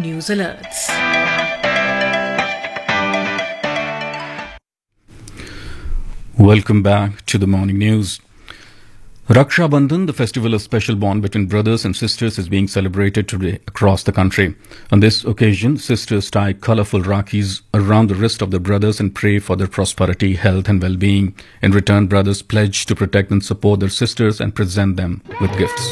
news alerts. Welcome back to the morning news. Raksha Bandhan, the festival of special bond between brothers and sisters, is being celebrated today across the country. On this occasion, sisters tie colorful rakis around the wrist of their brothers and pray for their prosperity, health and well-being. In return, brothers pledge to protect and support their sisters and present them with gifts.